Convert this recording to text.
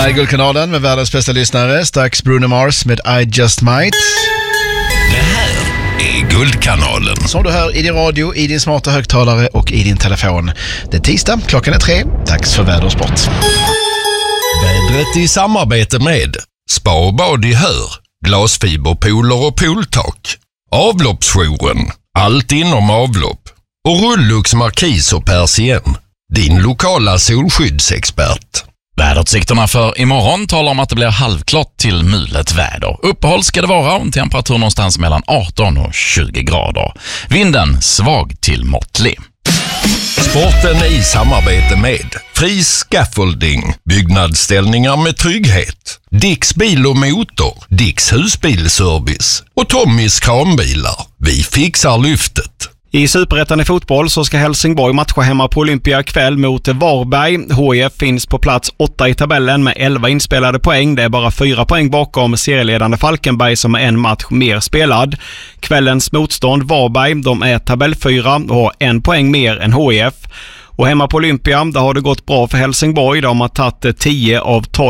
här är Guldkanalen med världens bästa lyssnare. Strax Bruno Mars med I Just Might. Det här är Guldkanalen. Som du hör i din radio, i din smarta högtalare och i din telefon. Det är tisdag, klockan är 3. Dags för väder och sport. Vädret i samarbete med Spa och bad i Hör, glasfiberpooler och pooltak, Avloppsjouren, allt inom avlopp och Rullux Markis och Persien, din lokala solskyddsexpert. Väderutsikterna för imorgon talar om att det blir halvklart till mulet väder. Uppehåll ska det vara och en temperatur någonstans mellan 18 och 20 grader. Vinden svag till måttlig. Sporten i samarbete med Fri Scaffolding, byggnadsställningar med trygghet, Dicks bil och motor, Dicks husbilservice och Tommys kranbilar. Vi fixar lyftet. I Superettan i fotboll så ska Helsingborg matcha hemma på Olympia kväll mot Varberg. HIF finns på plats 8 i tabellen med 11 inspelade poäng. Det är bara 4 poäng bakom serieledande Falkenberg som är en match mer spelad. Kvällens motstånd Varberg, de är tabell 4 och har 1 poäng mer än HIF. Och hemma på Olympia, där har det gått bra för Helsingborg. De har tagit 10 av 12